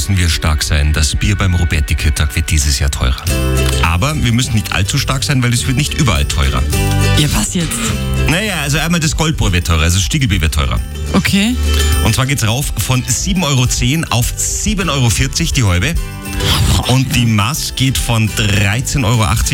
müssen wir stark sein. Das Bier beim Roberti-Kirtag wird dieses Jahr teurer. Aber wir müssen nicht allzu stark sein, weil es wird nicht überall teurer. Ja, was jetzt? Naja, also einmal das Goldbräu wird teurer, also das Stiegelbier wird teurer. Okay. Und zwar geht's rauf von 7,10 € auf 7,40 € die Halbe. Und die Maß geht von 13,80 €